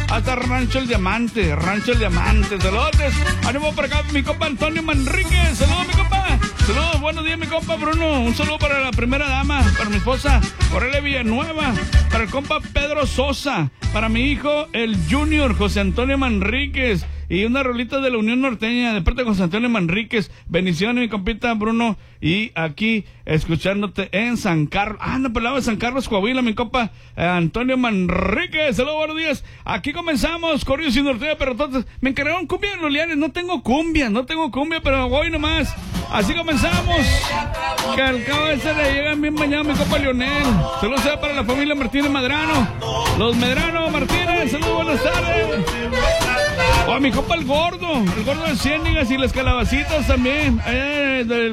hasta Rancho El Diamante. Saludos. Ánimo para acá, mi compa Antonio Manríquez. Saludos, mi compa. Saludos, buenos días, mi compa Bruno. Un saludo para la primera dama, para mi esposa Aurelia Villanueva, para el compa Pedro Sosa, para mi hijo el Junior José Antonio Manríquez. Y una rolita de la Unión Norteña, de parte de José Antonio Manríquez. Bendiciones, mi compita Bruno. Y aquí, escuchándote en San Carlos. No, pelado de San Carlos, Coahuila, mi compa Antonio Manríquez. Saludos, buenos días. Aquí comenzamos, Corridos y Norteña, pero entonces me encargaron cumbia en los Lianes. No tengo cumbia, pero voy nomás. Así comenzamos. Que al cabo de ese le llegan bien bañados, mi compa Leonel. Saludos sea para la familia Martínez Medrano. Los Medrano Martínez, saludos, buenas tardes. Mi compa el gordo de Ciénegas y las calabacitas también.